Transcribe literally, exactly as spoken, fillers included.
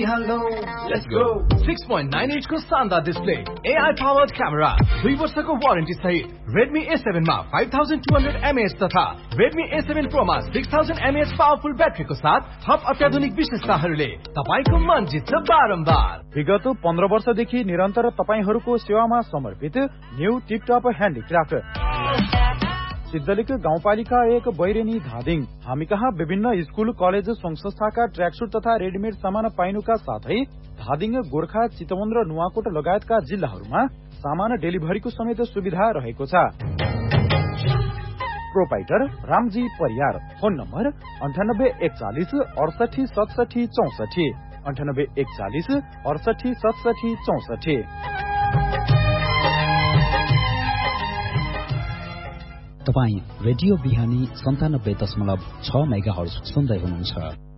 हाल्नु let's go six point nine inch को शानदार display, A I powered camera, दुई वर्षको वारेन्टी सहित Redmi A seven मा five thousand two hundred milliamp hour तथा Redmi A seven Pro मा six thousand milliamp hour powerful ब्याट्रीको साथ थप अत्याधुनिक विशेषताहरूले तपाईको मन जित्छ बारम्बार। विगत पन्ध्र वर्षदेखि निरन्तर तपाईहरूको सेवामा समर्पित न्यू टिपटप ह्यान्डिक्राफ्ट सिद्धलिक गाउँपालिका एक बैरेनी धादिङ। हामी कहाँ विभिन्न स्कूल कलेज संघ संस्थाका ट्र्याकसुट तथा रेडिमेड सामान पाइनुका साथै धादिङ, गोर्खा, चितवन र नुवाकोट लगायतका जिल्लाहरूमा सामान डेलिभरीको समेत सुविधा रहेको छ। Proprietor Ramji Pariyar. Phone number अन्ठानब्बे एकचालिस अडसठी सतसठी चौसठी अन्ठानब्बे एकचालिस अडसठी सतसठी चौसठी। तपाईँ रेडियो बिहानी सन्तानब्बे दशमलव छ मेगा हर्ज सुन्दै हुनुहुन्छ।